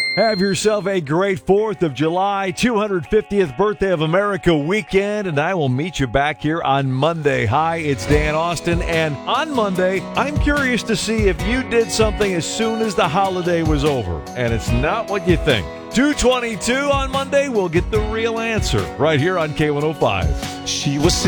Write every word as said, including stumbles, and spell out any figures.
Have yourself a great fourth of July, two hundred fiftieth Birthday of America weekend, and I will meet you back here on Monday. Hi, it's Dan Austin, and on Monday, I'm curious to see if you did something as soon as the holiday was over, and it's not what you think. two twenty-two on Monday, we'll get the real answer right here on K one oh five. She was